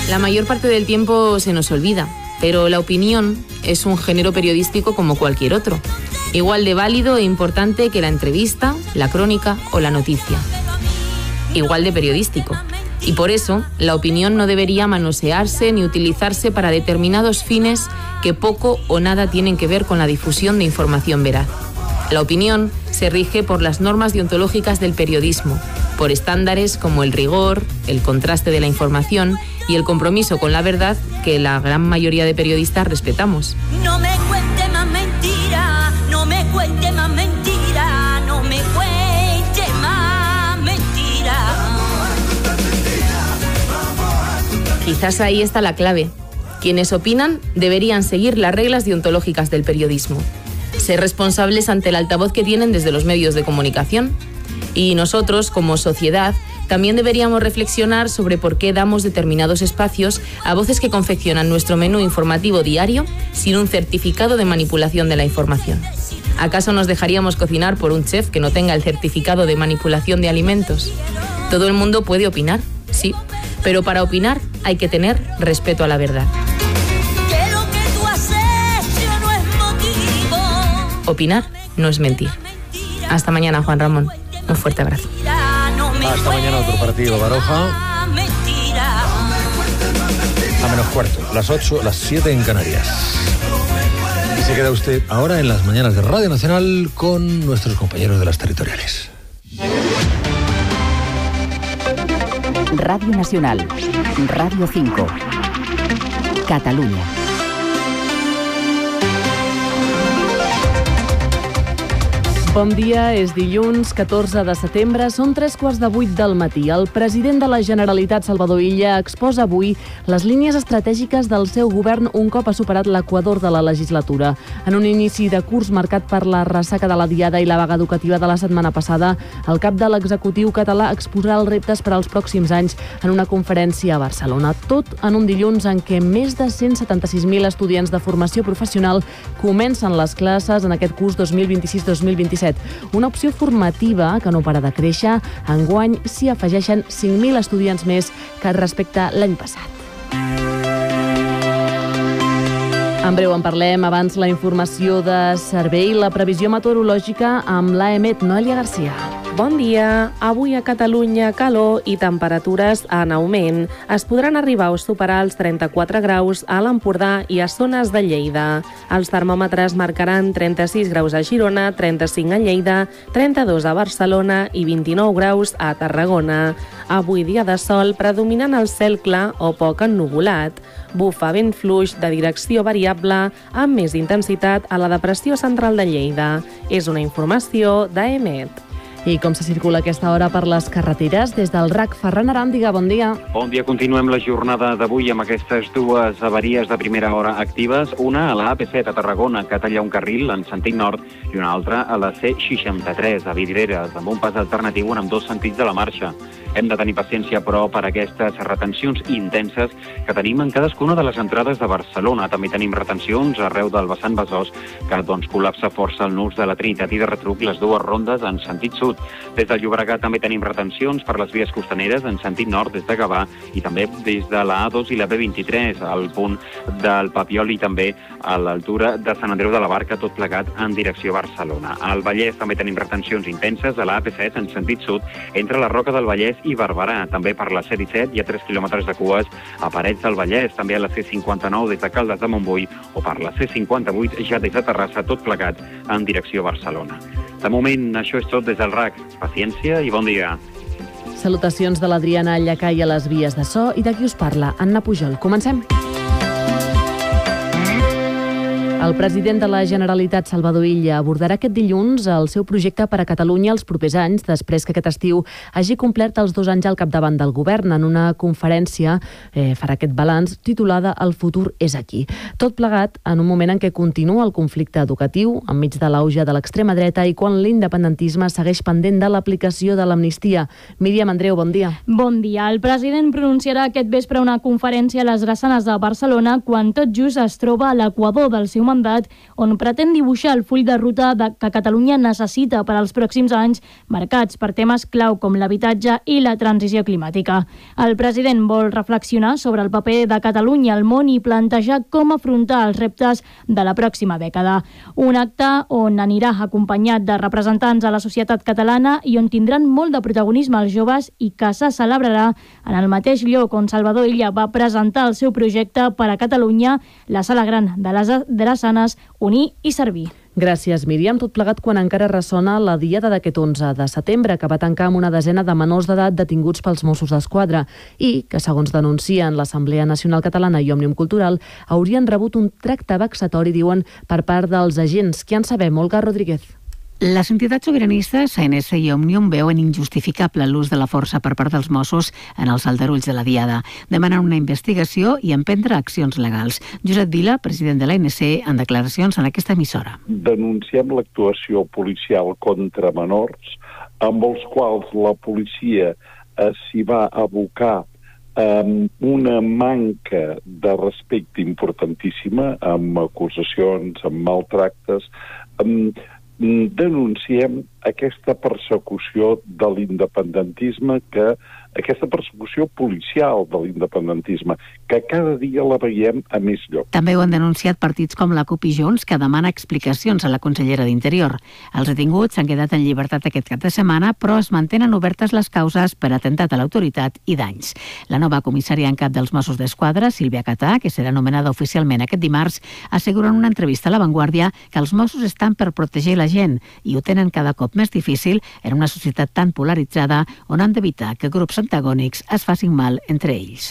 La mayor parte del tiempo se nos olvida, pero la opinión es un género periodístico como cualquier otro, igual de válido e importante que la entrevista, la crónica o la noticia. Igual de periodístico. Y por eso, la opinión no debería manosearse ni utilizarse para determinados fines que poco o nada tienen que ver con la difusión de información veraz. La opinión se rige por las normas deontológicas del periodismo, por estándares como el rigor, el contraste de la información y el compromiso con la verdad que la gran mayoría de periodistas respetamos. No me cuente más mentira, no me cuente más mentira, no me cuente más mentira. Quizás ahí está la clave. Quienes opinan deberían seguir las reglas deontológicas del periodismo, ser responsables ante el altavoz que tienen desde los medios de comunicación. Y nosotros, como sociedad, también deberíamos reflexionar sobre por qué damos determinados espacios a voces que confeccionan nuestro menú informativo diario sin un certificado de manipulación de la información. ¿Acaso nos dejaríamos cocinar por un chef que no tenga el certificado de manipulación de alimentos? Todo el mundo puede opinar, sí, pero para opinar hay que tener respeto a la verdad. Opinar no es mentir. Hasta mañana, Juan Ramón. Un fuerte abrazo. Hasta mañana, otro partido, Baroja. A menos cuarto, las 8, las 7 en Canarias. Y se queda usted ahora en las mañanas de Radio Nacional con nuestros compañeros de las territoriales. Radio Nacional, Radio 5, Catalunya. Bon dia, és dilluns 14 de setembre, són 7:45 del matí. El president de la Generalitat, Salvador Illa, exposa avui les línies estratègiques del seu govern un cop ha superat l'equador de la legislatura. En un inici de curs marcat per la ressaca de la Diada i la vaga educativa de la setmana passada, el cap de l'executiu català exposarà els reptes per als pròxims anys en una conferència a Barcelona. Tot en un dilluns en què més de 176.000 estudiants de formació professional comencen les classes en aquest curs 2026-2027. Una opció formativa que no para de créixer. Enguany s'hi afegeixen 5.000 estudiants més que respecte l'any passat. En breu en parlem. Abans la informació de servei, la previsió meteorològica amb l'AEMET. Noelia Garcia. Bon dia. Avui a Catalunya calor i temperatures en augment. Es podran arribar a superar els 34 graus a l'Empordà i a zones de Lleida. Els termòmetres marcaran 36 graus a Girona, 35 a Lleida, 32 a Barcelona i 29 graus a Tarragona. Avui dia de sol, predominant el cel clar o poc ennuvolat. Bufa vent fluix de direcció variable amb més intensitat a la depressió central de Lleida. És una informació d'AEMET. I com se circula a aquesta hora per les carreteres? Des del RAC, Ferran Aràndiga, bon dia. Bon dia, continuem la jornada d'avui amb aquestes dues avaries de primera hora actives. Una a la AP7 a Tarragona, que talla un carril en sentit nord, i una altra a la C63 a Vidreres, amb un pas alternatiu en ambdós sentits de la marxa. Hem de tenir paciència, però, per aquestes retencions intenses que tenim en cadascuna de les entrades de Barcelona. També tenim retencions arreu del vessant Besòs, que col·lapsa força el nus de la Trinitat i de retruc les dues rondes en sentit sud. Des del Llobregat també tenim retencions per les vies costaneres en sentit nord des de Gavà i també des de la A2 i la B23 al punt del Papiol i també a l'altura de Sant Andreu de la Barca, tot plegat en direcció a Barcelona. Al Vallès també tenim retencions intenses a la AP7 en sentit sud entre la Roca del Vallès i Barberà. També per la C17 hi ha 3 quilòmetres de cues a Parets del Vallès, també a la C59 des de Caldes de Montbui o per la C58 ja des de Terrassa, tot plegat en direcció a Barcelona. De moment, això és tot des del RAC. Paciència i bon dia. Salutacions de l'Adriana Llacai a les vies de so i de qui us parla, Anna Pujol. Comencem. El president de la Generalitat, Salvador Illa, abordarà aquest dilluns el seu projecte per a Catalunya els propers anys, després que aquest estiu hagi complert els 2 anys al capdavant del govern. En una conferència farà aquest balanç titulada El futur és aquí. Tot plegat en un moment en què continua el conflicte educatiu, enmig de l'auge de l'extrema dreta i quan l'independentisme segueix pendent de l'aplicació de l'amnistia. Míriam Andreu, bon dia. Bon dia. El president pronunciarà aquest vespre una conferència a les Drassanes de Barcelona quan tot just es troba a l'equador del seu mandat, on pretén dibuixar el full de ruta que Catalunya necessita per als pròxims anys, marcats per temes clau com l'habitatge i la transició climàtica. El president vol reflexionar sobre el paper de Catalunya al món i plantejar com afrontar els reptes de la pròxima dècada. Un acte on anirà acompanyat de representants a la societat catalana i on tindran molt de protagonisme els joves i que se celebrarà en el mateix lloc on Salvador Illa va presentar el seu projecte per a Catalunya, la Sala Gran de les Drassanes, Unir i Servir. Gràcies, Míriam. Tot plegat quan encara ressona la diada d'aquest 11 de setembre, que va tancar amb una desena de menors d'edat detinguts pels Mossos d'Esquadra i que, segons denuncien l'Assemblea Nacional Catalana i Òmnium Cultural, haurien rebut un tracte vexatori, diuen, per part dels agents. Qui en sabem? Olga Rodríguez. Les entitats sobiranistes, ANC i Òmnium, veuen injustificable l'ús de la força per part dels Mossos en els aldarulls de la diada. Demanen una investigació i emprendre accions legals. Josep Vila, president de l'ANC, en declaracions en aquesta emissora. Denunciem l'actuació policial contra menors, amb els quals la policia s'hi va abocar una manca de respecte importantíssima, amb acusacions, amb maltractes. Denunciem aquesta persecució de l'independentisme, aquesta persecució policial de l'independentisme, que cada dia la veiem a més lloc. També ho han denunciat partits com la CUP i Junts, que demana explicacions a la consellera d'Interior. Els detinguts s'han quedat en llibertat aquest cap de setmana, però es mantenen obertes les causes per atemptat a l'autoritat i danys. La nova comissària en cap dels Mossos d'Esquadra, Sílvia Catà, que serà nomenada oficialment aquest dimarts, assegura en una entrevista a La Vanguardia que els Mossos estan per protegir la gent i ho tenen cada cop més difícil en una societat tan polaritzada on han d'evitar que grups antagònics es facin mal entre ells.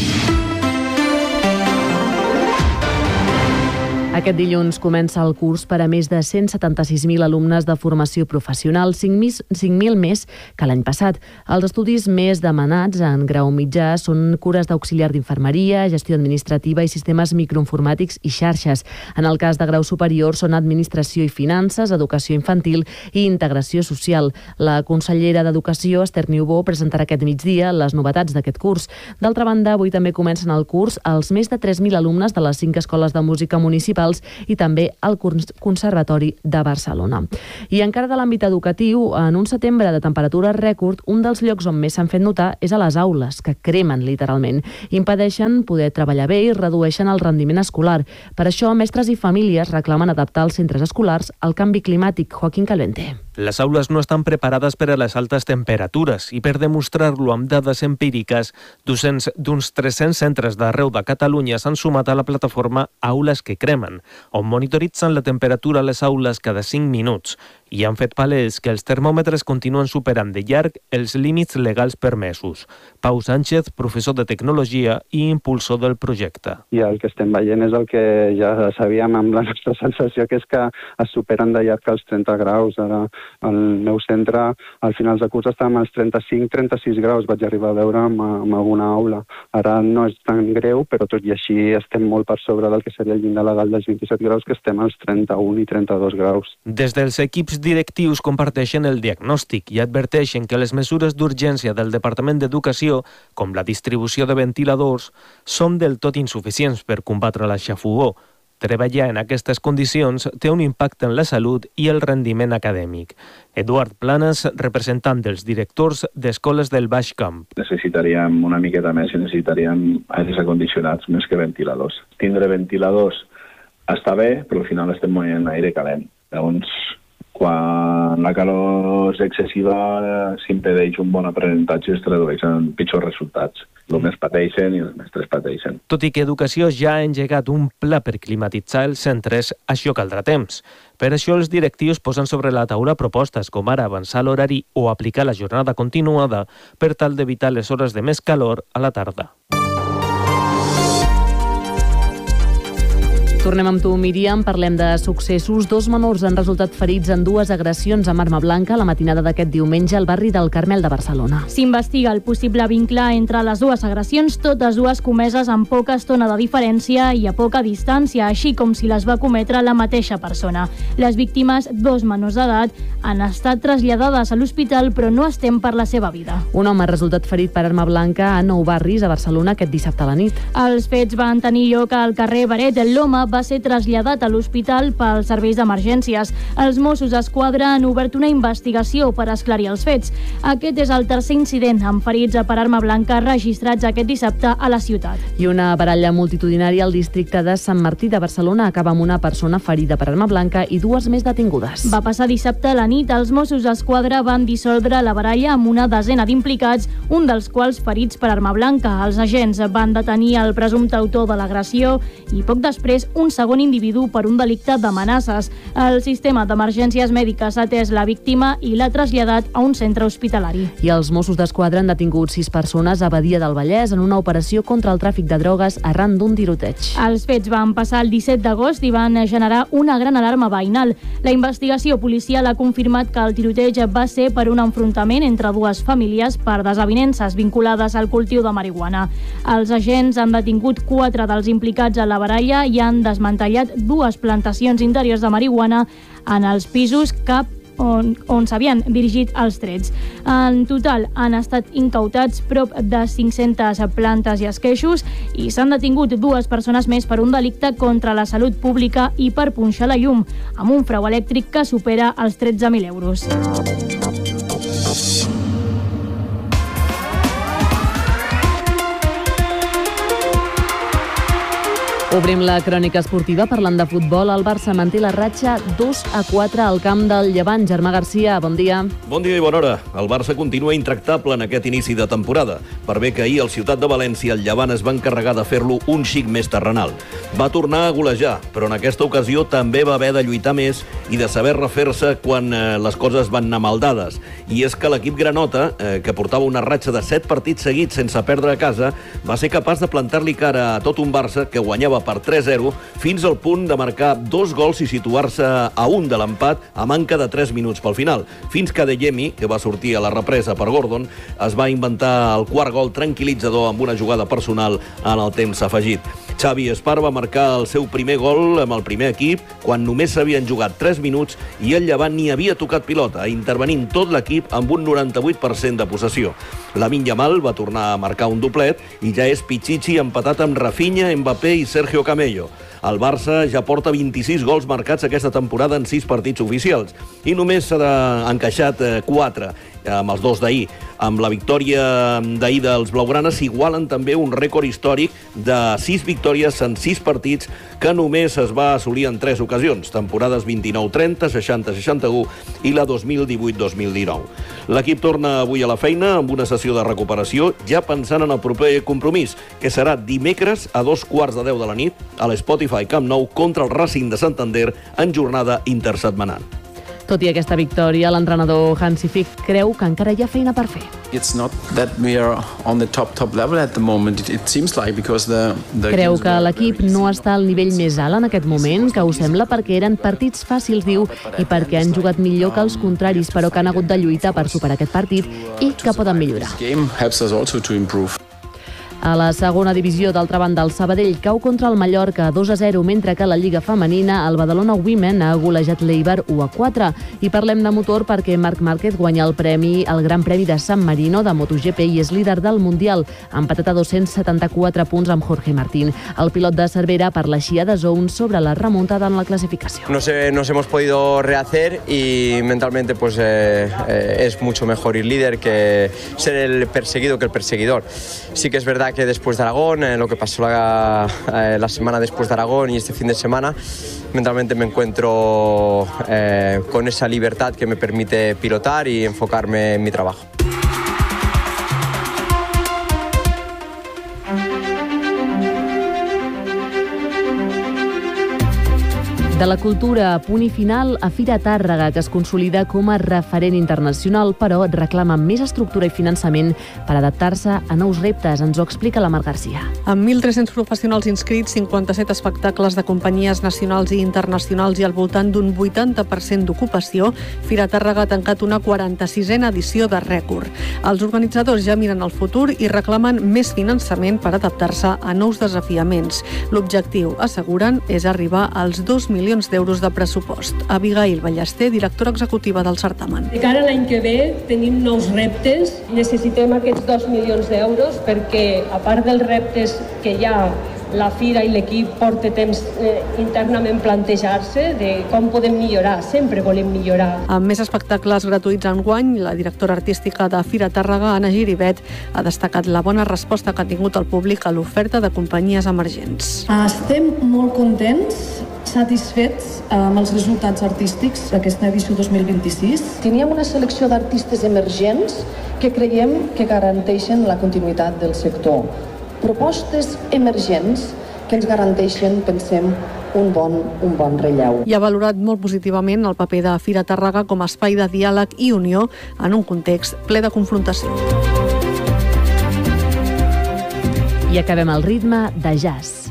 Aquest dilluns comença el curs per a més de 176.000 alumnes de formació professional, 5.000 més que l'any passat. Els estudis més demanats en grau mitjà són cures d'auxiliar d'infermeria, gestió administrativa i sistemes microinformàtics i xarxes. En el cas de grau superior són administració i finances, educació infantil i integració social. La consellera d'Educació, Esther Niubó, presentarà aquest migdia les novetats d'aquest curs. D'altra banda, avui també comencen el curs els més de 3.000 alumnes de les 5 escoles de música municipals i també al Conservatori de Barcelona. I encara de l'àmbit educatiu, en un setembre de temperatura rècord, un dels llocs on més s'han fet notar és a les aules, que cremen literalment. Impedeixen poder treballar bé i redueixen el rendiment escolar. Per això, mestres i famílies reclamen adaptar els centres escolars al canvi climàtic. Joaquín Calvente. Les aules no estan preparades per a les altes temperatures i per demostrar-lo amb dades empíriques, docents d'uns 300 centres d'arreu de Catalunya s'han sumat a la plataforma Aules que cremen, on monitoritzen la temperatura a les aules cada 5 minuts i han fet palès que els termòmetres continuen superant de llarg els límits legals permesos. Pau Sánchez, professor de Tecnologia i impulsor del projecte. I el que estem veient és el que ja sabíem amb la nostra sensació, que és que es superen de llarg els 30 graus. Ara, al meu centre, al finals de curs estàvem als 35-36 graus, vaig arribar a veure amb alguna aula. Ara no és tan greu, però tot i així estem molt per sobre del que seria el llindar legal dels 27 graus, que estem als 31 i 32 graus. Des dels equips directius comparteixen el diagnòstic i adverteixen que les mesures d'urgència del Departament d'Educació, com la distribució de ventiladors, són del tot insuficients per combatre la xafogor. Treballar en aquestes condicions té un impacte en la salut i el rendiment acadèmic. Eduard Planas, representant dels directors d'escoles del Baix Camp. Necessitaríem una miqueta més i necessitaríem aires acondicionats més que ventiladors. Tindre ventiladors està bé, però al final estem movent aire calent. Llavors, quan la calor és excessiva, s'impedeix un bon aprenentatge i es tradueix en pitjors resultats. Els més pateixen i els mestres pateixen. Tot i que Educació ja ha engegat un pla per climatitzar els centres, això caldrà temps. Per això els directius posen sobre la taula propostes com ara avançar l'horari o aplicar la jornada continuada per tal d'evitar les hores de més calor a la tarda. Tornem amb tu, Míriam. Parlem de successos. 2 menors han resultat ferits en 2 agressions amb arma blanca la matinada d'aquest diumenge al barri del Carmel de Barcelona. S'investiga el possible vincle entre les 2 agressions, totes 2 comeses amb poca estona de diferència i a poca distància, així com si les va cometre la mateixa persona. Les víctimes, 2 menors d'edat, han estat traslladades a l'hospital, però no es tem per la seva vida. Un home ha resultat ferit per arma blanca a 9 barris a Barcelona aquest dissabte a la nit. Els fets van tenir lloc al carrer Beret. L'home va ser traslladat a l'hospital pels serveis d'emergències. Els Mossos d'Esquadra han obert una investigació per esclarir els fets. Aquest és el tercer incident amb ferits per arma blanca registrats aquest dissabte a la ciutat. I una baralla multitudinària al districte de Sant Martí de Barcelona acaba amb una persona ferida per arma blanca i 2 més detingudes. Va passar dissabte a la nit. Els Mossos d'Esquadra van dissoldre la baralla amb una desena d'implicats, un dels quals ferits per arma blanca. Els agents van detenir el presumpte autor de l'agressió i poc després un segon individu per un delicte d'amenaces. El sistema d'emergències mèdiques ha atès la víctima i l'ha traslladat a un centre hospitalari. I els Mossos d'Esquadra han detingut 6 persones a Badia del Vallès en una operació contra el tràfic de drogues arran d'un tiroteig. Els fets van passar el 17 d'agost i van generar una gran alarma veïnal. La investigació policial ha confirmat que el tiroteig va ser per un enfrontament entre 2 famílies per desavinences vinculades al cultiu de marihuana. Els agents han detingut 4 dels implicats a la baralla i han desmantellat 2 plantacions interiors de marihuana en els pisos on s'havien dirigit els trets. En total han estat incautats prop de 500 plantes i esqueixos i s'han detingut 2 persones més per un delicte contra la salut pública i per punxar la llum, amb un frau elèctric que supera els 13.000 euros. Obrim la crònica esportiva parlant de futbol. El Barça manté la ratxa 2-4 al camp del Llevant. Germà Garcia, bon dia. Bon dia i bona hora. El Barça continua intractable en aquest inici de temporada, per bé que ahir al Ciutat de València el Llevant es va encarregar de fer-lo un xic més terrenal. Va tornar a golejar, però en aquesta ocasió també va haver de lluitar més i de saber refer-se quan les coses van anar mal dades. I és que l'equip granota, que portava una ratxa de 7 partits seguits sense perdre a casa, va ser capaç de plantar-li cara a tot un Barça que guanyava per 3-0 fins al punt de marcar 2 gols i situar-se a 1 de l'empat a manca de 3 minuts pel final. Fins que Adeyemi, que va sortir a la represa per Gordon, es va inventar el quart gol tranquil·litzador amb una jugada personal en el temps afegit. Xavi Espar va marcar el seu primer gol amb el primer equip quan només s'havien jugat 3 minuts i el Llevant ni havia tocat pilota, intervenint tot l'equip amb un 98% de possessió. Lamine Yamal va tornar a marcar un doblet i ja és Pichichi empatat amb Rafinha, Mbappé i Sergio Camello. El Barça ja porta 26 gols marcats aquesta temporada en 6 partits oficials i només s'ha encaixat 4 amb els 2 d'ahir. Amb la victòria d'ahir dels blaugranes s'igualen també un rècord històric de 6 victòries en 6 partits que només es va assolir en 3 ocasions, temporades 29-30, 60-61 i la 2018-2019. L'equip torna avui a la feina amb una sessió de recuperació, ja pensant en el proper compromís, que serà dimecres a 2:15 de la nit a l'Spotify Camp Nou contra el Racing de Santander en jornada intersetmanal. Tot i aquesta victòria, l'entrenador Hansi Flick creu que encara hi ha feina per fer. Creu que l'equip no està al nivell més alt en aquest moment, que ho sembla perquè eren partits fàcils, diu, i perquè han jugat millor que els contraris, però que han hagut de lluitar per superar aquest partit i que poden millorar. A la segona divisió, d'altra banda, el Sabadell cau contra el Mallorca 2-0, mentre que a la Lliga Femenina el Badalona Women ha golejat l'Eibar 1-4. I parlem de motor perquè Marc Márquez guanya el Gran Premi de San Marino de MotoGP i és líder del Mundial, empatat a 274 punts amb Jorge Martín. El pilot de Cervera parla així a DAZN sobre la remuntada en la clasificació. Nos hemos podido rehacer y mentalmente pues es mucho mejor ir líder que ser el perseguido que el perseguidor. Sí que es verdad que después de Aragón, lo que pasó la semana después de Aragón y este fin de semana, mentalmente me encuentro con esa libertad que me permite pilotar y enfocarme en mi trabajo. De la cultura, a punt i final a Fira Tàrrega, que es consolida com a referent internacional, però reclama més estructura i finançament per adaptar-se a nous reptes. Ens ho explica la Mar Garcia. Amb 1.300 professionals inscrits, 57 espectacles de companyies nacionals i internacionals i al voltant d'un 80% d'ocupació, Fira Tàrrega ha tancat una 46a edició de rècord. Els organitzadors ja miren el futur i reclamen més finançament per adaptar-se a nous desafiaments. L'objectiu, asseguren, és arribar als 2 milions d'euros de pressupost. Abigail Ballester, directora executiva del certamen. De cara a l'any que ve tenim nous reptes. Necessitem aquests 2 milions d'euros perquè, a part dels reptes que hi ha la Fira i l'equip porta temps internament plantejar-se de com podem millorar, sempre volem millorar. Amb més espectacles gratuïts enguany, la directora artística de Fira Tàrrega, Anna Giribet, ha destacat la bona resposta que ha tingut el públic a l'oferta de companyies emergents. Estem molt contents, satisfets amb els resultats artístics d'aquesta edició 2026. Teníem una selecció d'artistes emergents que creiem que garanteixen la continuïtat del sector. Propostes emergents que ens garanteixen, pensem, un bon relleu. I ha valorat molt positivament el paper de Fira Tàrrega com a espai de diàleg i unió en un context ple de confrontació. I acabem el ritme de jazz.